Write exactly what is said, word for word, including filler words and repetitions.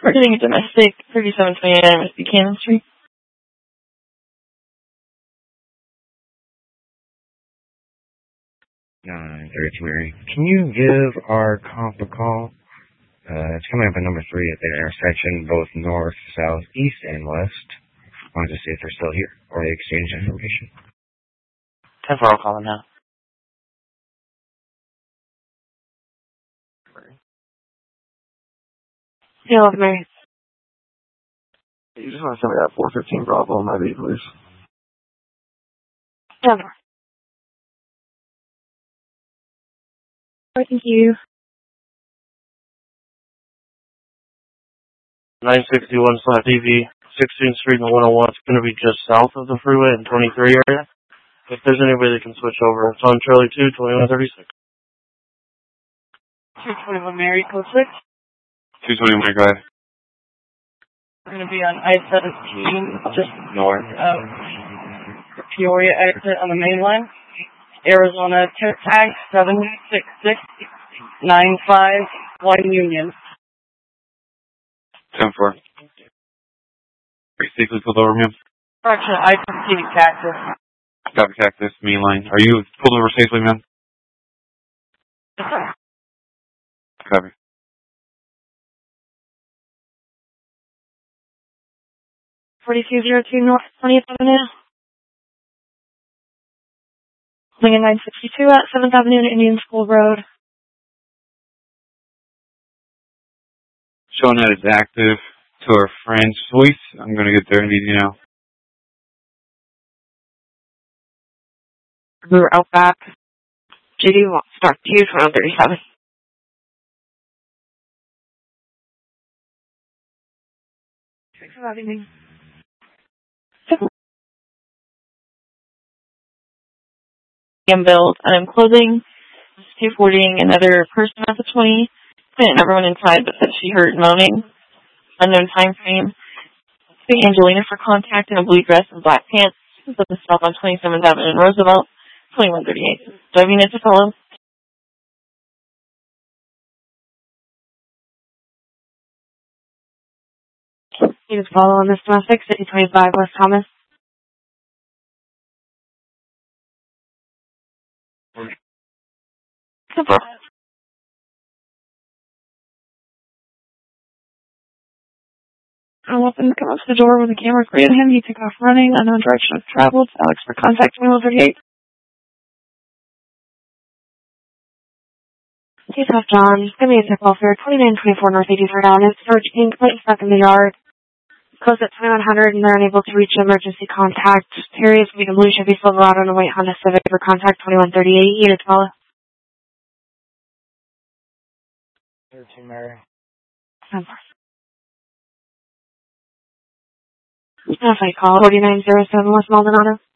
We're getting a domestic, thirty-seven twenty-nine West Buchanan Street. nine thirty, Mary. Can you give our comp a call? Uh, it's coming up at number three at the intersection, both north, south, east, and west. Wanted to see if they're still here, or they exchange information. ten four, I'll call them now. Yeah, Mary. You just want to send me that four fifteen Bravo on my V, please. Yeah. Thank you. nine sixty-one slash D V, sixteenth Street and one oh one. It's going to be just south of the freeway in twenty-three area. If there's anybody that can switch over, it's on Charlie two, twenty-one thirty-six. two twenty-one Mary, code six. two twenty-one, go ahead. We're going to be on I seventeen, just North. of Peoria exit on the main line. Arizona tag seven six six nine five one Union. ten four. Pretty safely pulled over, ma'am. Correction, I seventeen Cactus. Copy, Cactus, main line. Are you pulled over safely, ma'am? Yes, sir. Copy. forty-two oh two North twentieth Avenue. Wing nine sixty-two at seventh Avenue and Indian School Road. Showing that it's active to our French voice. I'm going to get there and meet you now. We're out back. J D wants to start two twenty-one thirty-seven. sixth Avenue. I'm billed. I'm closing. two fortying another person at the twenty. Couldn't everyone inside, but said she heard moaning. Unknown time frame. Asking Angelina for contact in a blue dress and black pants. This is stop on twenty-seventh Avenue in Roosevelt. twenty-one thirty-eight. Do I have units to follow? You just follow on this domestic, City twenty-five West Thomas. Super. I want them to come up to the door with the camera created him. He took off running, unknown direction of travel. Alex for contact, twenty-one thirty-eight. Chief of John, give me a tip off here. twenty-nine twenty-four North eighty-third Avenue. Search Incorporated. Point stuck in the yard. Close at twenty-one hundred and they're unable to reach emergency contact. Terry is meeting blue Chevy Silverado and a white Honda Civic for contact twenty-one thirty-eight. Unit follow. thirteen, Mary. If I call forty-nine oh seven West Maldonado.